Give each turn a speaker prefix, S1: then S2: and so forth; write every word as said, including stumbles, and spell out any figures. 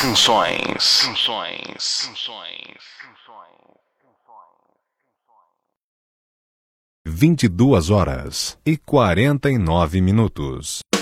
S1: Canções. Canções. Canções.
S2: vinte e duas horas e quarenta e nove minutos.